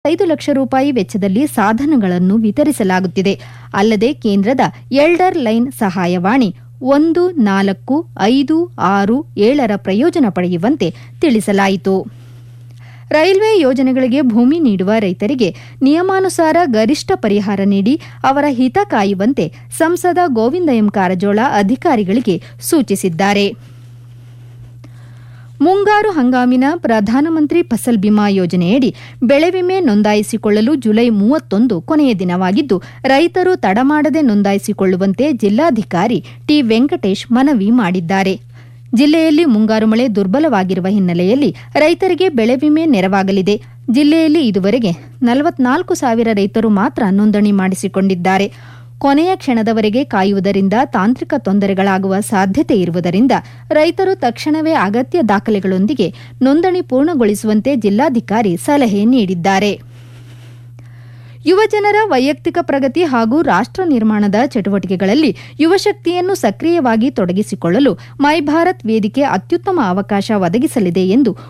5 ಲಕ್ಷ ರೂಪಾಯಿ ವೆಚ್ಚದಲ್ಲಿ ಸಾಧನಗಳನ್ನು ವಿತರಿಸಲಾಗುತ್ತಿದೆ. ಅಲ್ಲದೆ ಕೇಂದ್ರದ ಎಲ್ಡರ್ ಲೈನ್ ಸಹಾಯವಾಣಿ 145667 ಪ್ರಯೋಜನ ಪಡೆಯುವಂತೆ ತಿಳಿಸಲಾಯಿತು. ರೈಲ್ವೆ ಯೋಜನೆಗಳಿಗೆ ಭೂಮಿ ನೀಡುವ ರೈತರಿಗೆ ನಿಯಮಾನುಸಾರ ಗರಿಷ್ಠ ಪರಿಹಾರ ನೀಡಿ ಅವರ ಹಿತ ಕಾಯುವಂತೆ ಸಂಸದ ಗೋವಿಂದ ಎಂ ಕಾರಜೋಳ ಅಧಿಕಾರಿಗಳಿಗೆ ಸೂಚಿಸಿದ್ದಾರೆ. ಮುಂಗಾರು ಹಂಗಾಮಿನ ಪ್ರಧಾನಮಂತ್ರಿ ಫಸಲ್ ಬಿಮಾ ಯೋಜನೆಯಡಿ ಬೆಳೆ ವಿಮೆ ನೋಂದಾಯಿಸಿಕೊಳ್ಳಲು ಜುಲೈ 31 ಕೊನೆಯ ದಿನವಾಗಿದ್ದು, ರೈತರು ತಡಮಾಡದೆ ನೋಂದಾಯಿಸಿಕೊಳ್ಳುವಂತೆ ಜಿಲ್ಲಾಧಿಕಾರಿ ಟಿ. ವೆಂಕಟೇಶ್ ಮನವಿ ಮಾಡಿದ್ದಾರೆ. ಜಿಲ್ಲೆಯಲ್ಲಿ ಮುಂಗಾರು ಮಳೆ ದುರ್ಬಲವಾಗಿರುವ ಹಿನ್ನೆಲೆಯಲ್ಲಿ ರೈತರಿಗೆ ಬೆಳೆ ವಿಮೆ ನೆರವಾಗಲಿದೆ. ಜಿಲ್ಲೆಯಲ್ಲಿ ಇದುವರೆಗೆ 44,000 ರೈತರು ಮಾತ್ರ ನೋಂದಣಿ ಮಾಡಿಸಿಕೊಂಡಿದ್ದಾರೆ. ಕೊನೆಯ ಕ್ಷಣದವರೆಗೆ ಕಾಯುವುದರಿಂದ ತಾಂತ್ರಿಕ ತೊಂದರೆಗಳಾಗುವ ಸಾಧ್ಯತೆ ಇರುವುದರಿಂದ ರೈತರು ತಕ್ಷಣವೇ ಅಗತ್ಯ ದಾಖಲೆಗಳೊಂದಿಗೆ ನೋಂದಣಿ ಪೂರ್ಣಗೊಳಿಸುವಂತೆ ಜಿಲ್ಲಾಧಿಕಾರಿ ಸಲಹೆ ನೀಡಿದ್ದಾರೆ. ಯುವಜನರ ವೈಯಕ್ತಿಕ ಪ್ರಗತಿ ಹಾಗೂ ರಾಷ್ಟ್ರ ನಿರ್ಮಾಣದ ಚಟುವಟಿಕೆಗಳಲ್ಲಿ ಯುವಶಕ್ತಿಯನ್ನು ಸಕ್ರಿಯವಾಗಿ ತೊಡಗಿಸಿಕೊಳ್ಳಲು ಮೈ ಭಾರತ್ ವೇದಿಕೆ ಅತ್ಯುತ್ತಮ ಅವಕಾಶ ಒದಗಿಸಲಿದೆ ಎಂದು